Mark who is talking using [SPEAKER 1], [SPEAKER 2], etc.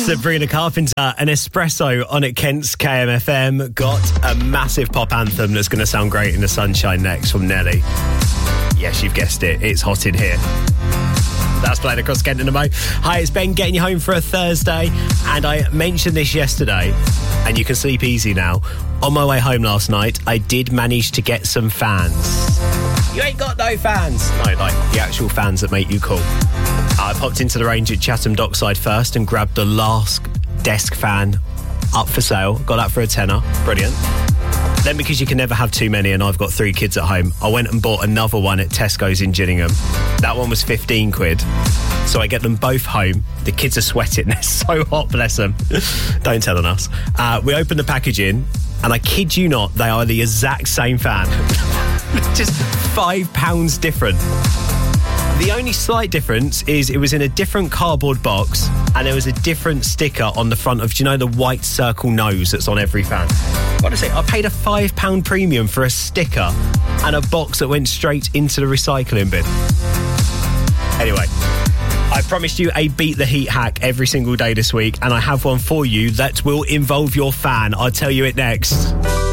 [SPEAKER 1] Sabrina Carpenter, an espresso on at Kent's KMFM. Got a massive pop anthem that's going to sound great in the sunshine next from Nelly. Yes, you've guessed it. It's hot in here. That's playing across Kent in a mo. Hi, it's Ben getting you home for a Thursday. And I mentioned this yesterday, and you can sleep easy now. On my way home last night, I did manage to get some fans. You ain't got no fans. No, like the actual fans that make you cool. I popped into the range at Chatham Dockside first and grabbed the last desk fan up for sale. Got that for a tenner. Brilliant. Then, because you can never have too many and I've got 3 kids at home, I went and bought another one at Tesco's in Gillingham. That one was 15 quid. So I get them both home. The kids are sweating. They're so hot, bless them. Don't tell on us. We open the package in, and I kid you not, they are the exact same fan. Just £5 different. The only slight difference is it was in a different cardboard box and there was a different sticker on the front of, do you know, the white circle nose that's on every fan? Honestly, I paid a £5 premium for a sticker and a box that went straight into the recycling bin. Anyway, I promised you a Beat the Heat hack every single day this week, and I have one for you that will involve your fan. I'll tell you it next.